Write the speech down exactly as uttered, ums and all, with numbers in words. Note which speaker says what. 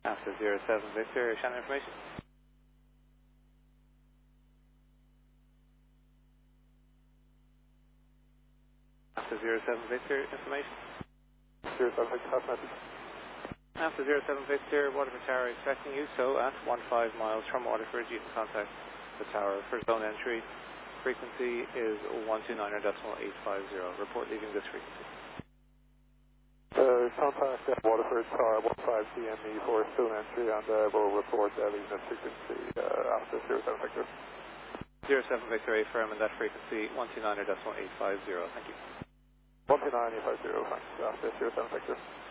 Speaker 1: After zero seven Victor, Shannon information. After zero seven Victor, information.
Speaker 2: zero seven Victor, pass message.
Speaker 1: After zero seven Victor, Waterford Tower expecting you, so at one five miles from Waterford you can contact the tower for zone entry. Frequency is one two nine decimal eight five zero. Report leaving this frequency.
Speaker 2: Uh, contact at Waterford Tower one five C M E for zone entry and uh, we'll report uh, leaving this frequency uh, after zero seven Victor.
Speaker 1: zero seven Victor, A firm and that frequency one two nine decimal eight five zero. Thank you.
Speaker 2: one two nine eight five zero, thanks. After zero seven Victor.